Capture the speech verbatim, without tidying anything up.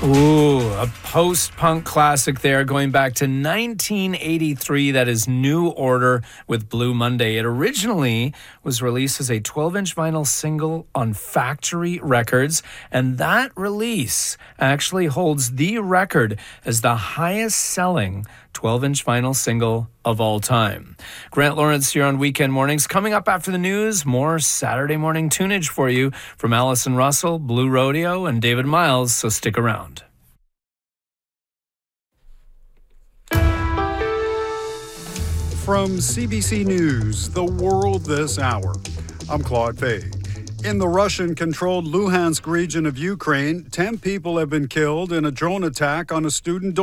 Ooh, a post-punk classic there going back to nineteen eighty-three. That is New Order with Blue Monday. It originally was released as a twelve-inch vinyl single on Factory Records, and that release actually holds the record as the highest-selling twelve-inch vinyl single of all time. Grant Lawrence here on Weekend Mornings. Coming up after the news, more Saturday morning tunage for you from Allison Russell, Blue Rodeo, and David Miles, so stick around. From C B C News, The World This Hour, I'm Claude Fay. In the Russian-controlled Luhansk region of Ukraine, ten people have been killed in a drone attack on a student dorm.